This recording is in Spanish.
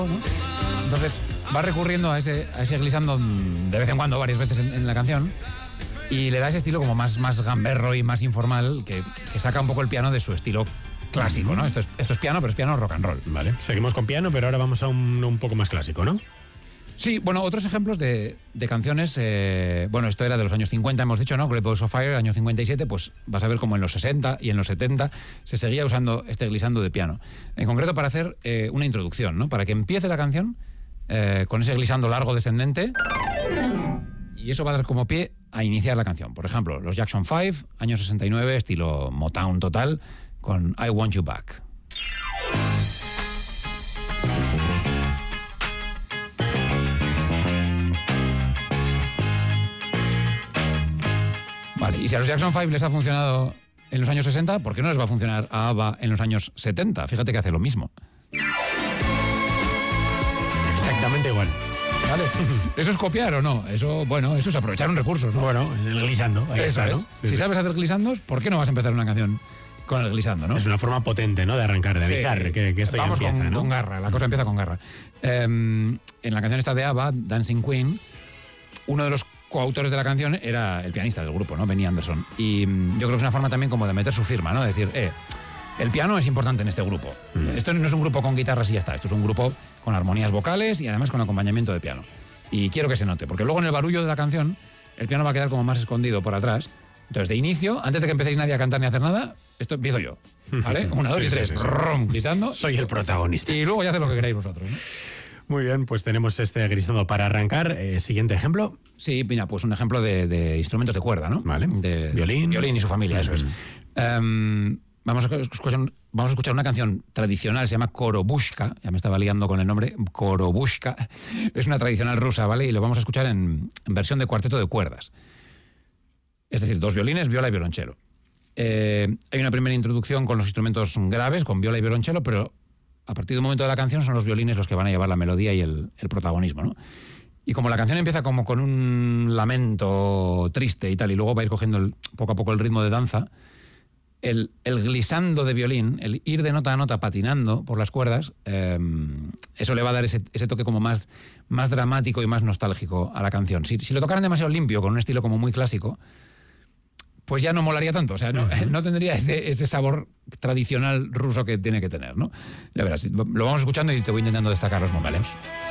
¿no? Entonces va recurriendo a ese glissando de vez en cuando, varias veces en la canción, y le da ese estilo como más gamberro y más informal que saca un poco el piano de su estilo clásico, ¿no? Esto es piano, pero es piano rock and roll. Vale, seguimos con piano, pero ahora vamos a un poco más clásico, ¿no? Sí, bueno, otros ejemplos de canciones, bueno, esto era de los años 50, hemos dicho, ¿no? Great Balls of Fire, año 57, pues vas a ver como en los 60 y en los 70 se seguía usando este glissando de piano. En concreto para hacer una introducción, ¿no? Para que empiece la canción con ese glissando largo descendente, y eso va a dar como pie a iniciar la canción. Por ejemplo, los Jackson 5, año 69, estilo Motown total, con I Want You Back. Vale, y si a los Jackson 5 les ha funcionado en los años 60, ¿por qué no les va a funcionar a ABBA en los años 70? Fíjate que hace lo mismo. Exactamente igual. ¿Vale? ¿Eso es copiar o no? Eso es aprovechar un recurso, ¿no? Bueno, el glissando. Eso está, es. ¿no? Si sabes hacer glissandos, ¿por qué no vas a empezar una canción con el glissando, no? Es una forma potente, ¿no? De arrancar, de avisar que esto vamos ya empieza, con, ¿no? con garra, la cosa empieza con garra. En la canción esta de ABBA, Dancing Queen, uno de los coautores de la canción era el pianista del grupo, ¿no? Benny Anderson. Y yo creo que es una forma también como de meter su firma, ¿no? De decir, el piano es importante en este grupo. Esto no es un grupo con guitarras y ya está. Esto es un grupo con armonías vocales y además con acompañamiento de piano. Y quiero que se note, porque luego en el barullo de la canción el piano va a quedar como más escondido por atrás. Entonces, de inicio, antes de que empecéis nadie a cantar ni a hacer nada, esto empiezo yo, ¿vale? 1, 2 y 3, glissando. Soy el protagonista. Y luego ya haced lo que queráis vosotros, ¿no? Muy bien, pues tenemos este glissando para arrancar. Siguiente ejemplo. Sí, mira, pues un ejemplo de instrumentos de cuerda, ¿no? Vale. De Violín y su familia, eso es. Vamos a escuchar una canción tradicional, se llama Korobushka, ya me estaba liando con el nombre, Korobushka, es una tradicional rusa, ¿vale? Y lo vamos a escuchar en versión de cuarteto de cuerdas. Es decir, 2 violines, viola y violonchelo. Hay una primera introducción con los instrumentos graves, con viola y violonchelo, pero a partir de un momento de la canción son los violines los que van a llevar la melodía y el protagonismo, ¿no? Y como la canción empieza como con un lamento triste y tal, y luego va a ir cogiendo poco a poco el ritmo de danza, el glissando de violín, el ir de nota a nota patinando por las cuerdas, eso le va a dar ese toque como más dramático y más nostálgico a la canción. Si lo tocaran demasiado limpio, con un estilo como muy clásico, pues ya no molaría tanto, o sea, no tendría ese sabor tradicional ruso que tiene que tener, ¿no? Ya verás, lo vamos escuchando y te voy intentando destacar los momentos.